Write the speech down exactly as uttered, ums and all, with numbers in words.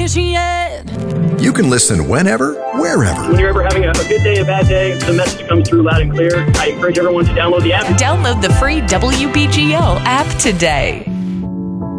appreciate. You can listen whenever, wherever. When you're ever having a, a good day, a bad day, the message comes through loud and clear. I encourage everyone to download the app. Download the free W B G O app today.